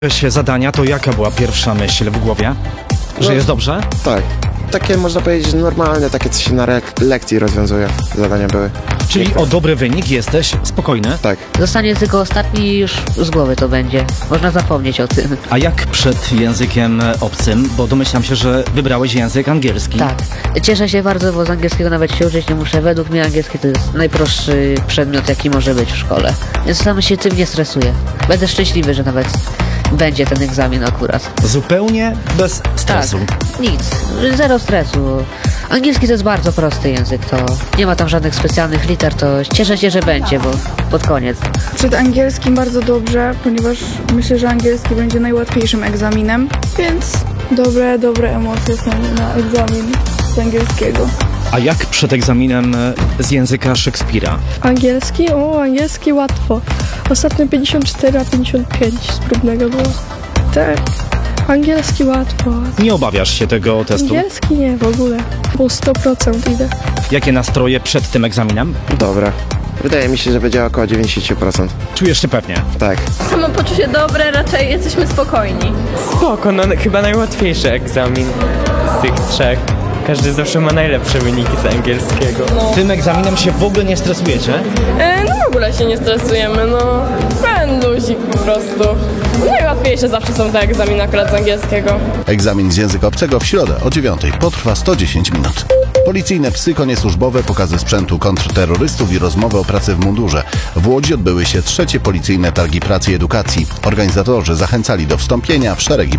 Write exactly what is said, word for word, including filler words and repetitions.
się zadania, to jaka była pierwsza myśl w głowie? Że No, jest dobrze? Tak. Takie można powiedzieć normalne, takie co się na re- lekcji rozwiązuje. Zadania były. Czyli o dobry wynik jesteś spokojny. Tak. Zostanie tylko ostatni i już z głowy to będzie. Można zapomnieć o tym. A jak przed językiem obcym? Bo domyślam się, że wybrałeś język angielski. Tak. Cieszę się bardzo, bo z angielskiego nawet się uczyć nie muszę. Według mnie angielski to jest najprostszy przedmiot, jaki może być w szkole. Więc sam się tym nie stresuję. Będę szczęśliwy, że nawet będzie ten egzamin akurat. Zupełnie bez stresu. Tak, nic. Zero stresu. Angielski to jest bardzo prosty język, to nie ma tam żadnych specjalnych liter, to cieszę się, że będzie, bo pod koniec. Przed angielskim bardzo dobrze, ponieważ myślę, że angielski będzie najłatwiejszym egzaminem, więc dobre, dobre emocje są na egzamin z angielskiego. A jak przed egzaminem z języka Szekspira? Angielski? O, angielski łatwo. Ostatnio pięćdziesiąt cztery a pięćdziesiąt pięć z próbnego było. Tak. Angielski łatwo. Nie obawiasz się tego testu? Angielski nie, w ogóle. Po sto procent idę. Jakie nastroje przed tym egzaminem? Dobra. Wydaje mi się, że będzie około dziewięćdziesiąt procent. Czujesz się pewnie? Tak. Samopoczucie dobre, raczej jesteśmy spokojni. Spoko, no chyba najłatwiejszy egzamin z tych trzech. Każdy zawsze ma najlepsze wyniki z angielskiego. Tym egzaminem się w ogóle nie stresujecie? E, no w ogóle się nie stresujemy, no. Pełen luzik po prostu. Najłatwiejsze zawsze są te egzaminy akurat z angielskiego. Egzamin z języka obcego w środę o dziewiątej potrwa sto dziesięć minut. Policyjne psy, konie służbowe, pokazy sprzętu kontrterrorystów i rozmowy o pracy w mundurze. W Łodzi odbyły się trzecie policyjne targi pracy i edukacji. Organizatorzy zachęcali do wstąpienia w szeregi